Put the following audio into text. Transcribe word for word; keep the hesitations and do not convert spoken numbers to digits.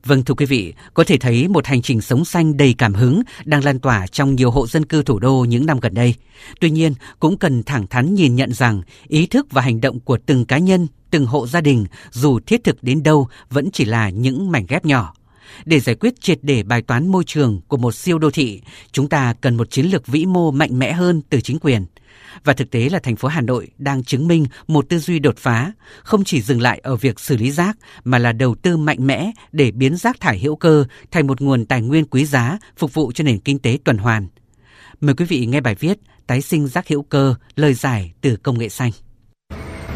Vâng, thưa quý vị, có thể thấy một hành trình sống xanh đầy cảm hứng đang lan tỏa trong nhiều hộ dân cư thủ đô những năm gần đây. Tuy nhiên, cũng cần thẳng thắn nhìn nhận rằng ý thức và hành động của từng cá nhân, từng hộ gia đình, dù thiết thực đến đâu vẫn chỉ là những mảnh ghép nhỏ. Để giải quyết triệt để bài toán môi trường của một siêu đô thị, chúng ta cần một chiến lược vĩ mô mạnh mẽ hơn từ chính quyền. Và thực tế là thành phố Hà Nội đang chứng minh một tư duy đột phá, không chỉ dừng lại ở việc xử lý rác mà là đầu tư mạnh mẽ để biến rác thải hữu cơ thành một nguồn tài nguyên quý giá phục vụ cho nền kinh tế tuần hoàn. Mời quý vị nghe bài viết Tái sinh rác hữu cơ, lời giải từ công nghệ xanh.